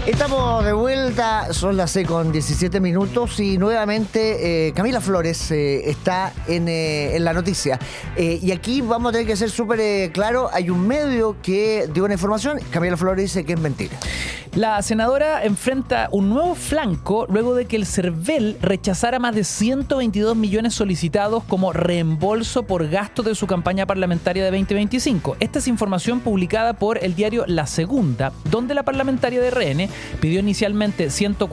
Estamos de vuelta, son las 6:17 y nuevamente Camila Flores está en la noticia. Y aquí vamos a tener que ser súper claro, hay un medio que dio una información, Camila Flores dice que es mentira. La senadora enfrenta un nuevo flanco luego de que el CERVEL rechazara más de 122 millones solicitados como reembolso por gastos de su campaña parlamentaria de 2025. Esta es información publicada por el diario La Segunda, donde la parlamentaria de RN pidió inicialmente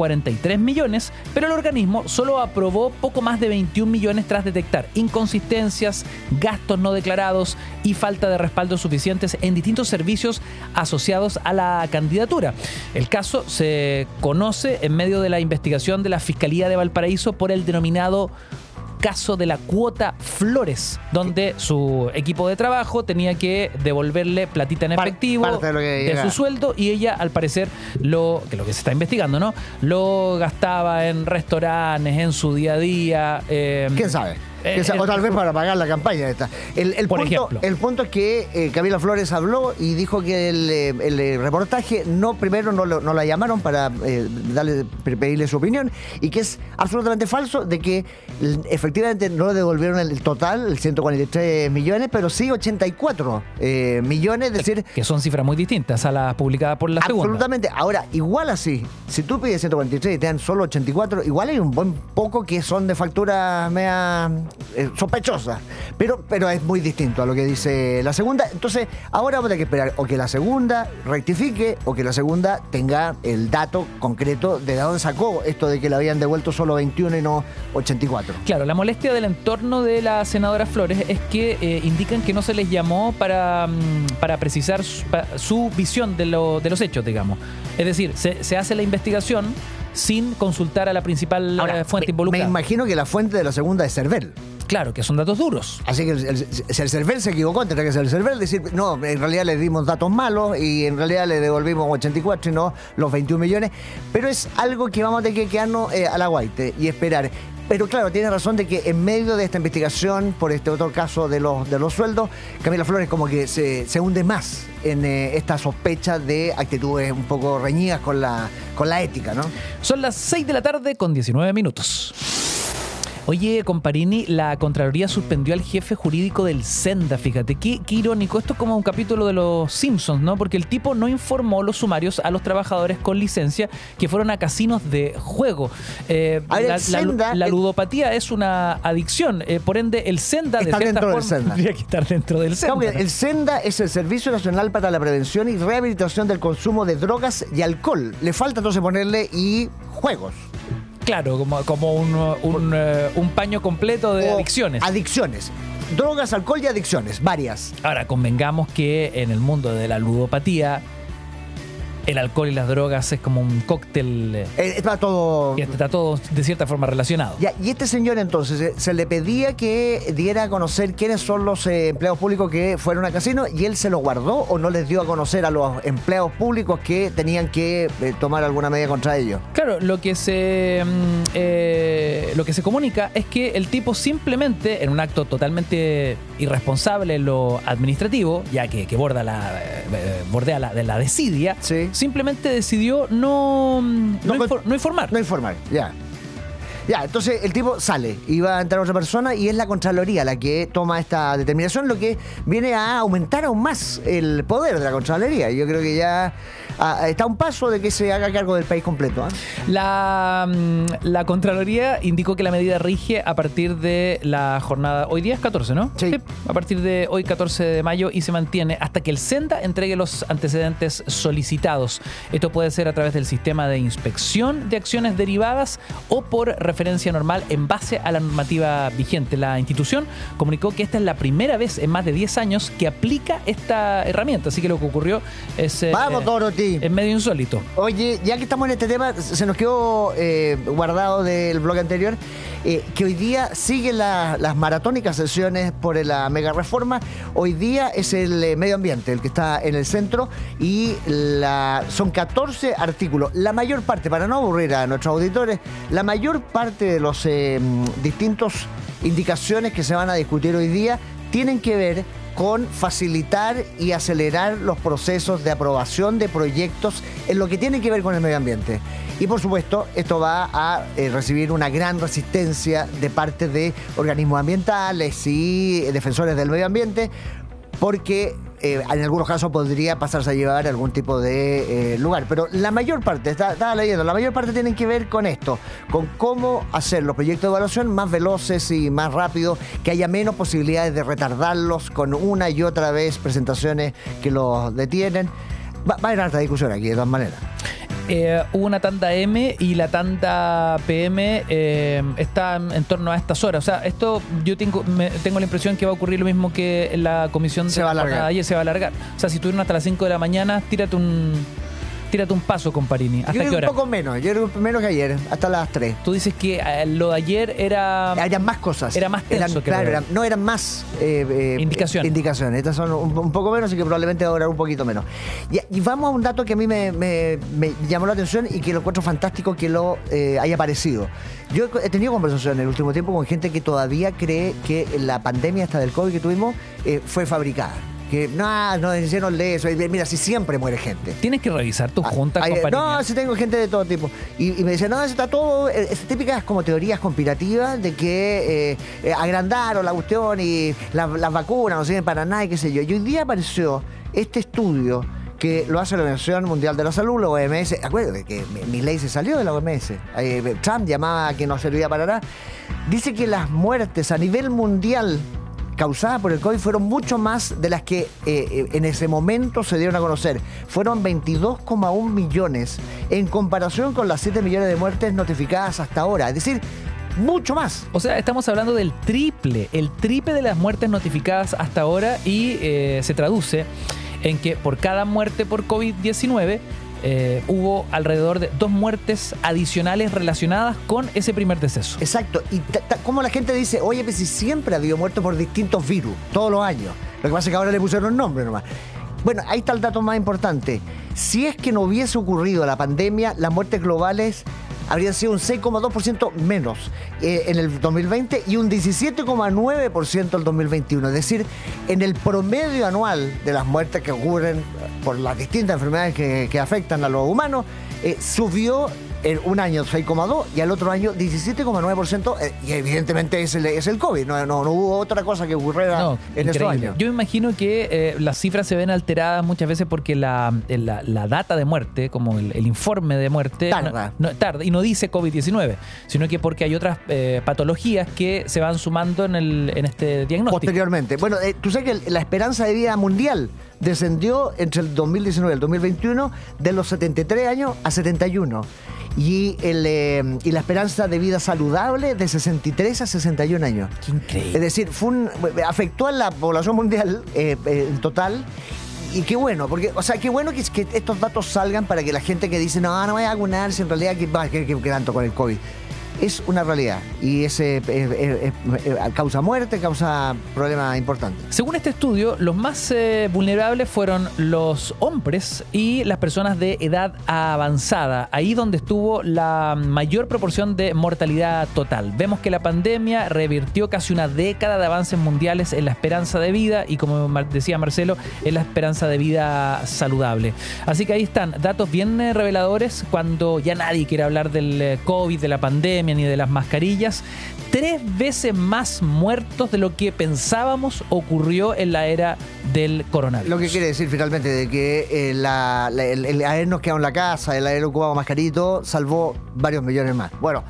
143 millones, pero el organismo solo aprobó poco más de 21 millones tras detectar inconsistencias, gastos no declarados y falta de respaldos suficientes en distintos servicios asociados a la candidatura. El caso se conoce en medio de la investigación de la Fiscalía de Valparaíso por el denominado caso de la cuota Flores, donde su equipo de trabajo tenía que devolverle platita en efectivo de su sueldo y ella, al parecer, lo que se está investigando, ¿no? Lo gastaba en restaurantes, en su día a día. ¿Quién sabe? O tal vez para pagar la campaña esta. El punto es que Camila Flores habló y dijo que el reportaje primero no la llamaron para pedirle su opinión, y que es absolutamente falso de que efectivamente no le devolvieron el total, el 143 millones, pero sí 84 millones, es decir... Que son cifras muy distintas a las publicadas por La Segunda. Absolutamente. Ahora, igual así, si tú pides 143 y te dan solo 84, igual hay un buen poco que son de factura media... sospechosa, pero es muy distinto a lo que dice La Segunda. Entonces ahora vamos a tener que esperar o que La Segunda rectifique o que La Segunda tenga el dato concreto de dónde sacó esto de que le habían devuelto solo 21 y no 84. Claro, la molestia del entorno de la senadora Flores es que indican que no se les llamó para precisar su visión de los hechos, digamos. Es decir, se hace la investigación sin consultar a la principal fuente involucrada. Me imagino que la fuente de La Segunda es CERVEL. Claro, que son datos duros. Así que si el CERVEL se equivocó, tendrá que ser el CERVEL, decir, no, en realidad le dimos datos malos y en realidad le devolvimos 84 y no los 21 millones. Pero es algo que vamos a tener que quedarnos a la guaite y esperar. Pero claro, tiene razón de que en medio de esta investigación por este otro caso de los sueldos, Camila Flores como que se hunde más en esta sospecha de actitudes un poco reñidas con la ética, ¿no? Son las 6:19 PM. Oye, Comparini, la Contraloría suspendió al jefe jurídico del Senda, fíjate, qué irónico, esto es como un capítulo de los Simpsons, ¿no? Porque el tipo no informó los sumarios a los trabajadores con licencia que fueron a casinos de juego. La ludopatía es una adicción, por ende el Senda de cierta forma tendría que estar dentro del Senda. Claro, el Senda es el Servicio Nacional para la Prevención y Rehabilitación del Consumo de Drogas y Alcohol. Le falta entonces ponerle y juegos. Claro, como un paño completo de adicciones. Adicciones. Drogas, alcohol y adicciones, varias. Ahora, convengamos que en el mundo de la ludopatía, el alcohol y las drogas es como un cóctel. Está todo de cierta forma relacionado. Ya, y este señor entonces se le pedía que diera a conocer quiénes son los empleados públicos que fueron al casino, y él se lo guardó o no les dio a conocer a los empleados públicos que tenían que tomar alguna medida contra ellos. Claro, lo que se comunica es que el tipo simplemente, en un acto totalmente irresponsable en lo administrativo, ya que bordea la desidia, sí, simplemente decidió no informar. No informar, ya. Ya, entonces el tipo sale y va a entrar otra persona y es la Contraloría la que toma esta determinación, lo que viene a aumentar aún más el poder de la Contraloría. Yo creo que ya está a un paso de que se haga cargo del país completo, ¿eh? La Contraloría indicó que la medida rige a partir de la jornada, hoy día es 14, ¿no? Sí. A partir de hoy, 14 de mayo, y se mantiene hasta que el Senda entregue los antecedentes solicitados. Esto puede ser a través del sistema de inspección de acciones derivadas o por referencia normal en base a la normativa vigente. La institución comunicó que esta es la primera vez en más de 10 años que aplica esta herramienta, así que lo que ocurrió es ¡vamos, Dorothy! Es medio insólito. Oye, ya que estamos en este tema, se nos quedó guardado del blog anterior que hoy día siguen las maratónicas sesiones por la mega reforma. Hoy día es el medio ambiente el que está en el centro y son 14 artículos. La mayor parte, para no aburrir a nuestros auditores, la mayor parte de los distintos indicaciones que se van a discutir hoy día tienen que ver con facilitar y acelerar los procesos de aprobación de proyectos en lo que tiene que ver con el medio ambiente. Y por supuesto, esto va a recibir una gran resistencia de parte de organismos ambientales y defensores del medio ambiente, porque en algunos casos podría pasarse a llevar algún tipo de lugar. Pero la mayor parte, estaba leyendo, la mayor parte tienen que ver con esto, con cómo hacer los proyectos de evaluación más veloces y más rápidos, que haya menos posibilidades de retardarlos con una y otra vez presentaciones que los detienen. Va a haber harta discusión aquí, de todas maneras. Hubo una tanda M y la tanda PM está en torno a estas horas. O sea, esto yo tengo la impresión que va a ocurrir lo mismo que en la comisión se va a alargar. Ayer se va a alargar. O sea, si estuvieron hasta las 5 de la mañana, tírate un paso, comparini. ¿Hasta qué hora? Un poco menos, yo creo menos que ayer, hasta las 3. Tú dices que lo de ayer era... Eran más cosas. Era más tenso que claro, eran más indicaciones. Estas son un poco menos y que probablemente va a durar un poquito menos. Y vamos a un dato que a mí me llamó la atención y que lo encuentro fantástico que lo haya aparecido. Yo he tenido conversaciones en el último tiempo con gente que todavía cree que la pandemia esta del COVID que tuvimos fue fabricada. Que no hicieron de eso. Mira, si siempre muere gente. Tienes que revisar tus juntas, compañía. No, si tengo gente de todo tipo. Y me dicen, no, eso está todo. Es típicas como teorías conspirativas de que agrandaron la cuestión y las vacunas no sirven para nada y qué sé yo. Y hoy día apareció este estudio que lo hace la Organización Mundial de la Salud, la OMS. Acuérdate que Milei se salió de la OMS. Trump llamaba que no servía para nada. Dice que las muertes a nivel mundial causadas por el COVID fueron mucho más de las que en ese momento se dieron a conocer. Fueron 22,1 millones en comparación con las 7 millones de muertes notificadas hasta ahora. Es decir, mucho más. O sea, estamos hablando del triple de las muertes notificadas hasta ahora y se traduce en que por cada muerte por COVID-19 hubo alrededor de 2 muertes adicionales relacionadas con ese primer deceso. Exacto. Y como la gente dice, oye, pues si siempre ha habido muertos por distintos virus, todos los años. Lo que pasa es que ahora le pusieron nombre nomás. Bueno, ahí está el dato más importante. Si es que no hubiese ocurrido la pandemia, las muertes globales habrían sido un 6,2% menos en el 2020 y un 17,9% en el 2021. Es decir, en el promedio anual de las muertes que ocurren por las distintas enfermedades que afectan a los humanos, subió en un año 6,2 y al otro año 17,9%, y evidentemente es el COVID, no hubo otra cosa que ocurriera en esos años. Yo me imagino que las cifras se ven alteradas muchas veces porque la data de muerte, como el informe de muerte, tarda y no dice COVID-19, sino que porque hay otras patologías que se van sumando en este diagnóstico. Posteriormente. Bueno, tú sabes que la esperanza de vida mundial descendió entre el 2019 y el 2021 de los 73 años a 71. Y la esperanza de vida saludable de 63 a 61 años. Qué increíble. Es decir, afectó a la población mundial en total. Y qué bueno, porque, o sea, qué bueno que estos datos salgan para que la gente que dice, no voy a vacunarse, en realidad, que tanto con el COVID. Es una realidad y causa muerte, causa problemas importantes. Según este estudio, los más vulnerables fueron los hombres y las personas de edad avanzada, ahí donde estuvo la mayor proporción de mortalidad total. Vemos que la pandemia revirtió casi una década de avances mundiales en la esperanza de vida y, como decía Marcelo, en la esperanza de vida saludable. Así que ahí están datos bien reveladores cuando ya nadie quiere hablar del COVID, de la pandemia ni de las mascarillas. 3 veces más muertos de lo que pensábamos ocurrió en la era del coronavirus. Lo que quiere decir finalmente de que el habernos quedado en la casa, el haber ocupado mascarito, salvó varios millones más. Bueno,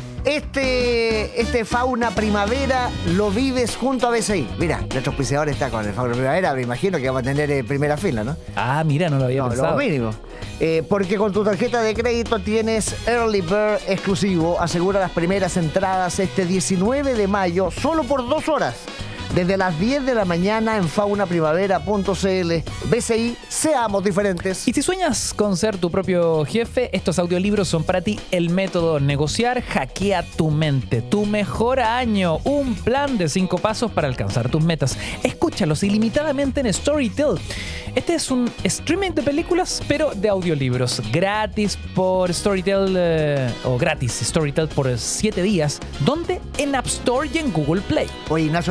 este Fauna Primavera lo vives junto a BCI. Mira, nuestro auspiciador está con el Fauna Primavera, me imagino que vamos a tener primera fila, ¿no? Ah, mira, no lo había pensado. Lo mínimo. Porque con tu tarjeta de crédito tienes Early Bird exclusivo. Asegura las primeras entradas este 19 de mayo, solo por 2 horas. Desde las 10 de la mañana en faunaprimavera.cl. BCI, seamos diferentes. Y si sueñas con ser tu propio jefe, estos audiolibros son para ti. El método negociar, hackea tu mente. Tu mejor año, un plan de 5 pasos para alcanzar tus metas. Escúchalos ilimitadamente en Storytel. Este es un streaming de películas, pero de audiolibros. Gratis por Storytel, o gratis Storytel por 7 días. ¿Dónde? En App Store y en Google Play. Oye, Ignacio, lo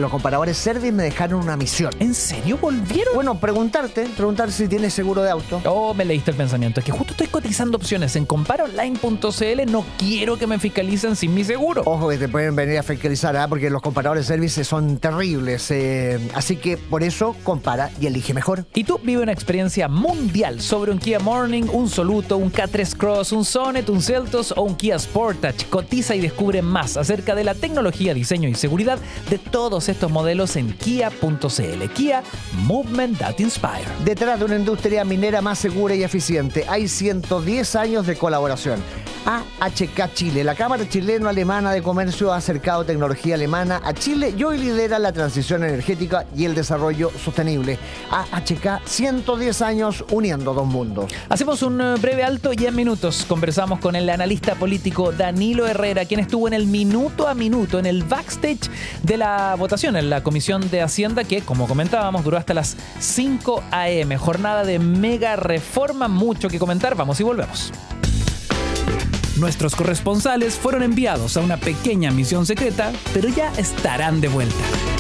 los comparadores Service me dejaron una misión. ¿En serio volvieron? Bueno, preguntar si tienes seguro de auto. Oh, me leíste el pensamiento. Es que justo estoy cotizando opciones en comparaonline.cl. No quiero que me fiscalicen sin mi seguro. Ojo que te pueden venir a fiscalizar, porque los comparadores Service son terribles. Así que por eso compara y elige mejor. Y tú vive una experiencia mundial sobre un Kia Morning, un Soluto, un K3 Cross, un Sonet, un Seltos o un Kia Sportage. Cotiza y descubre más acerca de la tecnología, diseño y seguridad de todos estos modelos en kia.cl. Kia, Movement That Inspire. Detrás de una industria minera más segura y eficiente, hay 110 años de colaboración. AHK Chile, la Cámara Chileno-Alemana de Comercio, ha acercado tecnología alemana a Chile y hoy lidera la transición energética y el desarrollo sostenible. AHK, 110 años uniendo dos mundos. Hacemos un breve alto y en minutos conversamos con el analista político Danilo Herrera, quien estuvo en el minuto a minuto, en el backstage de la votación en la Comisión de Hacienda, que, como comentábamos, duró hasta las 5 a.m. Jornada de mega reforma, mucho que comentar, vamos y volvemos. Nuestros corresponsales fueron enviados a una pequeña misión secreta, pero ya estarán de vuelta.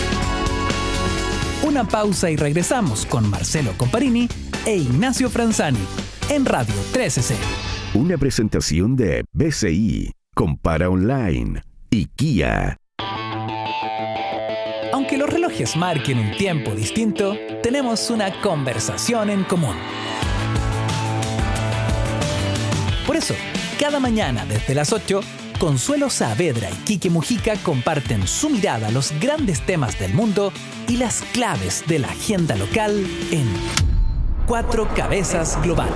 Una pausa y regresamos con Marcelo Comparini e Ignacio Franzani en Radio 13C. Una presentación de BCI, Compara Online y Kia. Aunque los relojes marquen un tiempo distinto, tenemos una conversación en común. Por eso, cada mañana desde las 8, Consuelo Saavedra y Quique Mujica comparten su mirada a los grandes temas del mundo y las claves de la agenda local en Cuatro Cabezas Global.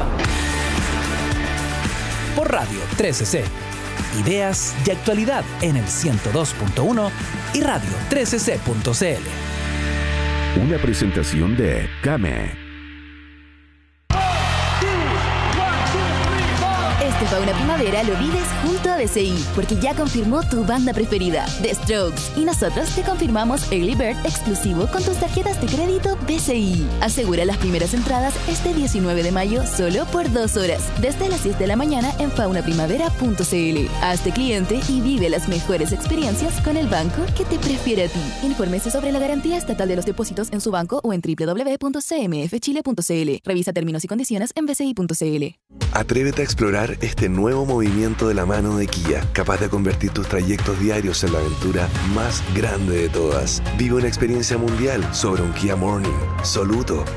Por Radio 13C. Ideas y actualidad en el 102.1 y radio 13c.cl. Una presentación de Kame. Este Fauna Primavera lo vives junto a BCI, porque ya confirmó tu banda preferida, The Strokes, y nosotros te confirmamos Early Bird exclusivo con tus tarjetas de crédito BCI. Asegura las primeras entradas este 19 de mayo solo por 2 horas, desde las 10 de la mañana en faunaprimavera.cl. Hazte cliente y vive las mejores experiencias con el banco que te prefiere a ti. Infórmese sobre la garantía estatal de los depósitos en su banco o en www.cmfchile.cl. Revisa términos y condiciones en bci.cl. Atrévete a explorar este nuevo movimiento de la mano de Kia, capaz de convertir tus trayectos diarios en la aventura más grande de todas. Vive una experiencia mundial sobre un Kia Morning, Soluto,